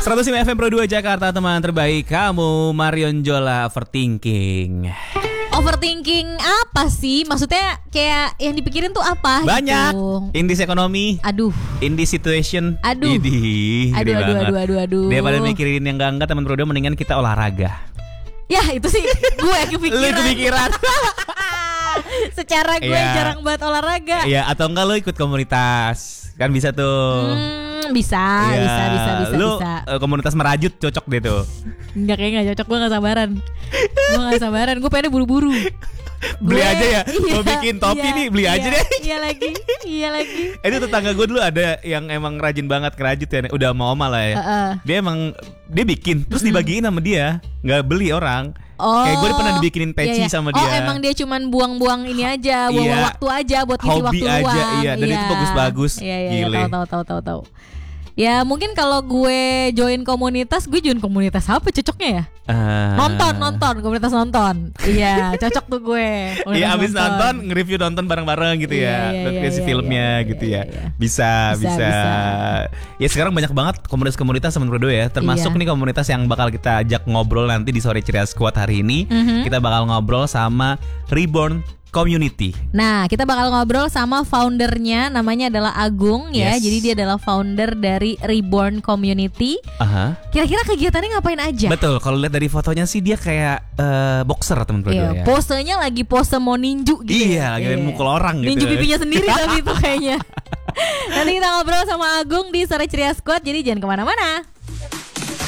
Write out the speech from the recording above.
105 FM Pro 2 Jakarta, teman terbaik kamu. Marion Jola Overthinking. Overthinking apa sih? Maksudnya kayak yang dipikirin tuh apa? Banyak gitu. In this economy. Aduh. In this situation. Aduh. Aduh. Daripada mikirin yang enggak, teman Pro 2 mendingan kita olahraga. Ya itu sih gue kepikiran. Lu kepikiran. Secara gue jarang banget olahraga. Iya, atau enggak lu ikut komunitas. Kan bisa tuh. Bisa. Lu komunitas merajut cocok deh tuh. Enggak, kayaknya gak cocok. Gue gak sabaran. Gue pengennya buru-buru. Beli aja ya. Mau bikin topi nih, beli aja deh. Iya lagi. Ini tetangga gue dulu ada yang emang rajin banget ngerajut ya. Udah mau oma lah ya. Dia bikin terus dibagiin sama dia. Gak beli orang. Kayak gue pernah dibikinin peci sama dia. Oh, emang dia cuman buang-buang ini aja, buang waktu aja buat ngisi waktu aja, luang. Iya. Dan itu bagus-bagus. Iya. Tahu. Ya mungkin kalau gue join komunitas apa cocoknya ya? Nonton komunitas nonton. Iya, cocok tuh gue. Iya, abis nonton nge-review nonton bareng-bareng gitu ya. Kasih filmnya gitu ya. Bisa. Ya sekarang banyak banget komunitas-komunitas teman Prodo ya. Termasuk nih komunitas yang bakal kita ajak ngobrol nanti di Sore Ceria Squad hari ini. Kita bakal ngobrol sama Reborn Community. Nah, kita bakal ngobrol sama foundernya, namanya adalah Agung ya. Jadi dia adalah founder dari Reborn Community. Kira-kira kegiatannya ngapain aja? Betul, kalau lihat dari fotonya sih dia kayak boxer teman-teman ya. Posenya lagi pose mau ninju gitu. Iya, lagi mukul orang gitu. Ninju pipinya sendiri tapi itu kayaknya. Nanti kita ngobrol sama Agung di Sore Ceria Squad, jadi jangan kemana-mana.